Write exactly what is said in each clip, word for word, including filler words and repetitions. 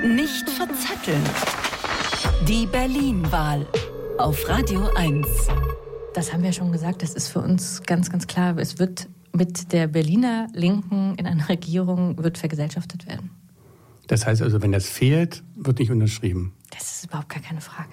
Nicht verzetteln. Die Berlin-Wahl auf Radio eins. Das haben wir schon gesagt, das ist für uns ganz, ganz klar. Es wird mit der Berliner Linken in einer Regierung wird vergesellschaftet werden. Das heißt also, wenn das fehlt, wird nicht unterschrieben? Das ist überhaupt gar keine Frage.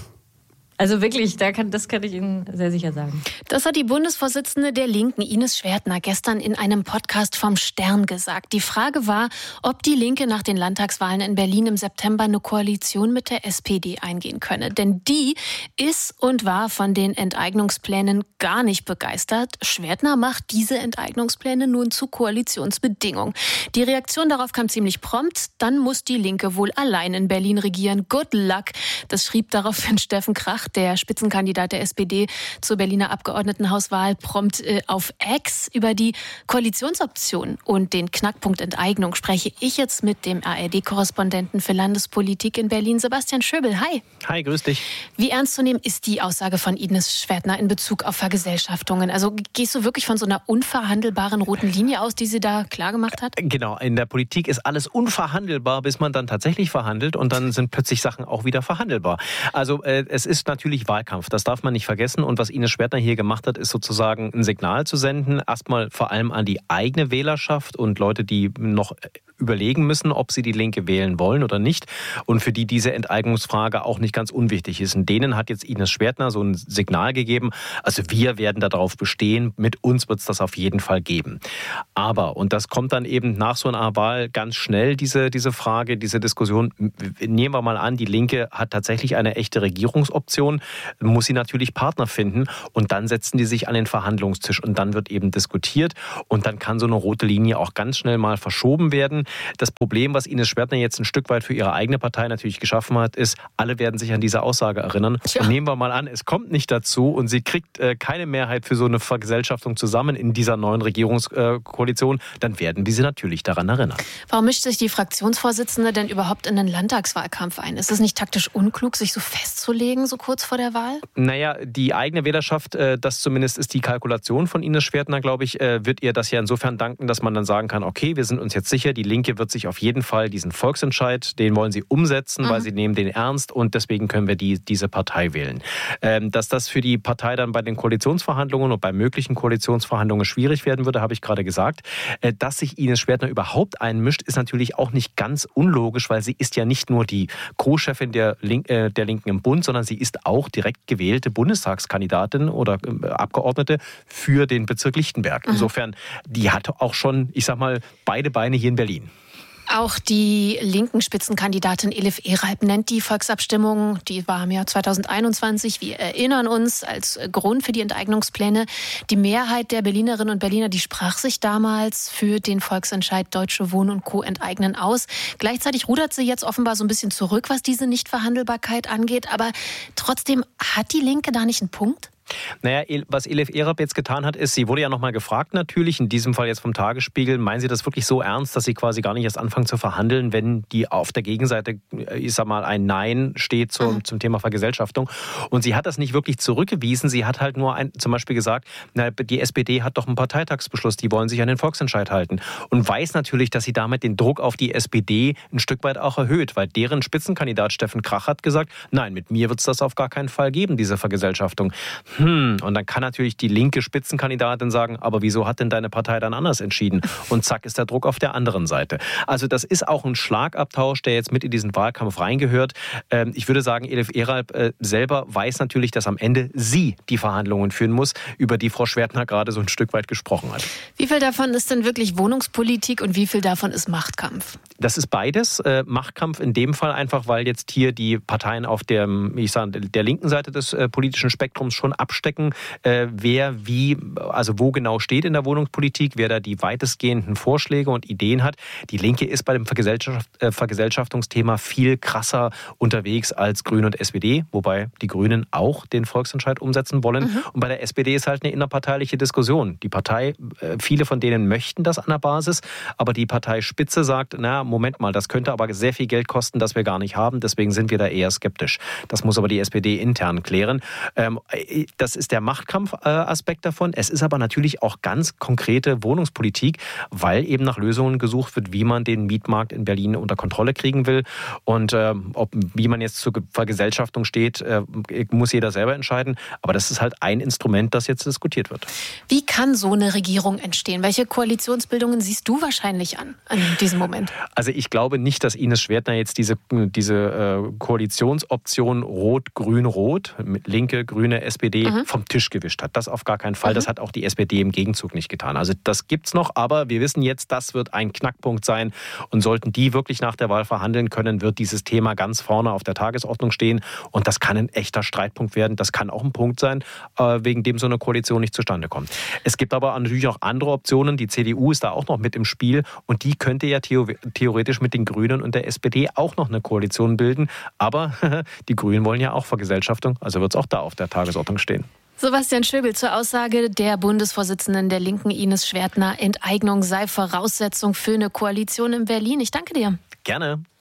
Also wirklich, da kann, das kann ich Ihnen sehr sicher sagen. Das hat die Bundesvorsitzende der Linken, Ines Schwertner, gestern in einem Podcast vom Stern gesagt. Die Frage war, ob die Linke nach den Landtagswahlen in Berlin im September eine Koalition mit der S P D eingehen könne. Denn die ist und war von den Enteignungsplänen gar nicht begeistert. Schwertner macht diese Enteignungspläne nun zu Koalitionsbedingung. Die Reaktion darauf kam ziemlich prompt. Dann muss die Linke wohl allein in Berlin regieren. Good luck. Das schrieb daraufhin Steffen Krach, der Spitzenkandidat der S P D zur Berliner Abgeordnetenhauswahl, prompt äh, auf X. Über die Koalitionsoption und den Knackpunkt Enteignung spreche ich jetzt mit dem A R D-Korrespondenten für Landespolitik in Berlin, Sebastian Schöbel. Hi. Hi, grüß dich. Wie ernst zu nehmen ist die Aussage von Ines Schwertner in Bezug auf Vergesellschaftungen? Also gehst du wirklich von so einer unverhandelbaren roten Linie aus, die sie da klargemacht hat? Genau, in der Politik ist alles unverhandelbar, bis man dann tatsächlich verhandelt und dann sind plötzlich Sachen auch wieder verhandelbar. Also äh, es ist natürlich Wahlkampf, das darf man nicht vergessen. Und was Ines Schwertner hier gemacht hat, ist sozusagen ein Signal zu senden. Erstmal vor allem an die eigene Wählerschaft und Leute, die noch überlegen müssen, ob sie die Linke wählen wollen oder nicht. Und für die diese Enteignungsfrage auch nicht ganz unwichtig ist. Und denen hat jetzt Ines Schwertner so ein Signal gegeben, also wir werden darauf bestehen, mit uns wird es das auf jeden Fall geben. Aber, und das kommt dann eben nach so einer Wahl ganz schnell, diese, diese Frage, diese Diskussion, nehmen wir mal an, die Linke hat tatsächlich eine echte Regierungsoption, muss sie natürlich Partner finden und dann setzen die sich an den Verhandlungstisch und dann wird eben diskutiert und dann kann so eine rote Linie auch ganz schnell mal verschoben werden. Das Problem, was Ines Schwertner jetzt ein Stück weit für ihre eigene Partei natürlich geschaffen hat, ist, alle werden sich an diese Aussage erinnern. Ja. Und nehmen wir mal an, es kommt nicht dazu und sie kriegt äh, keine Mehrheit für so eine Vergesellschaftung zusammen in dieser neuen Regierungskoalition, äh, dann werden wir sie natürlich daran erinnern. Warum mischt sich die Fraktionsvorsitzende denn überhaupt in den Landtagswahlkampf ein? Ist es nicht taktisch unklug, sich so festzulegen, so kurz vor der Wahl? Naja, die eigene Wählerschaft, äh, das zumindest ist die Kalkulation von Ines Schwertner, glaube ich, äh, wird ihr das ja insofern danken, dass man dann sagen kann, okay, wir sind uns jetzt sicher, die Linke wird sich auf jeden Fall diesen Volksentscheid, den wollen sie umsetzen, mhm. weil sie nehmen den ernst und deswegen können wir die, diese Partei wählen. Ähm, dass das für die Partei dann bei den Koalitionsverhandlungen und bei möglichen Koalitionsverhandlungen schwierig werden würde, habe ich gerade gesagt. Äh, dass sich Ines Schwertner überhaupt einmischt, ist natürlich auch nicht ganz unlogisch, weil sie ist ja nicht nur die Co-Chefin der, Link, äh, der Linken im Bund, sondern sie ist auch direkt gewählte Bundestagskandidatin oder äh, Abgeordnete für den Bezirk Lichtenberg. Mhm. Insofern, die hat auch schon, ich sag mal, beide Beine hier in Berlin. Auch die linken Spitzenkandidatin Elif Eralp nennt die Volksabstimmung, die war im Jahr zweitausendeinundzwanzig, wir erinnern uns, als Grund für die Enteignungspläne. Die Mehrheit der Berlinerinnen und Berliner, die sprach sich damals für den Volksentscheid Deutsche Wohnen und Co. enteignen aus. Gleichzeitig rudert sie jetzt offenbar so ein bisschen zurück, was diese Nichtverhandelbarkeit angeht. Aber trotzdem, hat die Linke da nicht einen Punkt? Naja, was Elif Eralp jetzt getan hat, ist, sie wurde ja nochmal gefragt natürlich, in diesem Fall jetzt vom Tagesspiegel, meinen Sie das wirklich so ernst, dass Sie quasi gar nicht erst anfangen zu verhandeln, wenn die auf der Gegenseite, ich sag mal, ein Nein steht zum, mhm. zum Thema Vergesellschaftung. Und sie hat das nicht wirklich zurückgewiesen, sie hat halt nur ein, zum Beispiel gesagt, na, die S P D hat doch einen Parteitagsbeschluss, die wollen sich an den Volksentscheid halten. Und weiß natürlich, dass sie damit den Druck auf die S P D ein Stück weit auch erhöht, weil deren Spitzenkandidat Steffen Krach hat gesagt, nein, mit mir wird es das auf gar keinen Fall geben, diese Vergesellschaftung. Hm, und dann kann natürlich die linke Spitzenkandidatin sagen, aber wieso hat denn deine Partei dann anders entschieden? Und zack ist der Druck auf der anderen Seite. Also das ist auch ein Schlagabtausch, der jetzt mit in diesen Wahlkampf reingehört. Ich würde sagen, Elif Eralp selber weiß natürlich, dass am Ende sie die Verhandlungen führen muss, über die Frau Schwertner gerade so ein Stück weit gesprochen hat. Wie viel davon ist denn wirklich Wohnungspolitik und wie viel davon ist Machtkampf? Das ist beides. Machtkampf in dem Fall einfach, weil jetzt hier die Parteien auf der, ich sage, der linken Seite des politischen Spektrums schon abstecken, äh, wer wie, also wo genau steht in der Wohnungspolitik, wer da die weitestgehenden Vorschläge und Ideen hat. Die Linke ist bei dem Vergesellschaft, äh, Vergesellschaftungsthema viel krasser unterwegs als Grüne und S P D, wobei die Grünen auch den Volksentscheid umsetzen wollen. Mhm. Und bei der S P D ist halt eine innerparteiliche Diskussion. Die Partei, äh, viele von denen möchten das an der Basis, aber die Parteispitze sagt, na, Moment mal, das könnte aber sehr viel Geld kosten, das wir gar nicht haben, deswegen sind wir da eher skeptisch. Das muss aber die S P D intern klären. Ähm, das ist der Machtkampfaspekt davon. Es ist aber natürlich auch ganz konkrete Wohnungspolitik, weil eben nach Lösungen gesucht wird, wie man den Mietmarkt in Berlin unter Kontrolle kriegen will. Und äh, ob, wie man jetzt zur Vergesellschaftung steht, äh, muss jeder selber entscheiden. Aber das ist halt ein Instrument, das jetzt diskutiert wird. Wie kann so eine Regierung entstehen? Welche Koalitionsbildungen siehst du wahrscheinlich an, an diesem Moment? Also ich glaube nicht, dass Ines Schwertner jetzt diese, diese äh, Koalitionsoption Rot-Grün-Rot, Linke, Grüne, S P D mhm. vom Tisch gewischt hat. Das auf gar keinen Fall. Mhm. Das hat auch die S P D im Gegenzug nicht getan. Also das gibt's noch, aber wir wissen jetzt, das wird ein Knackpunkt sein. Und sollten die wirklich nach der Wahl verhandeln können, wird dieses Thema ganz vorne auf der Tagesordnung stehen. Und das kann ein echter Streitpunkt werden. Das kann auch ein Punkt sein, äh, wegen dem so eine Koalition nicht zustande kommt. Es gibt aber natürlich auch andere Optionen. Die C D U ist da auch noch mit im Spiel. Und die könnte ja theoretisch mit den Grünen und der S P D auch noch eine Koalition bilden. Aber die Grünen wollen ja auch Vergesellschaftung. Also wird es auch da auf der Tagesordnung stehen. Sebastian Schöbel zur Aussage der Bundesvorsitzenden der Linken Ines Schwertner, Enteignung sei Voraussetzung für eine Koalition in Berlin. Ich danke dir. Gerne.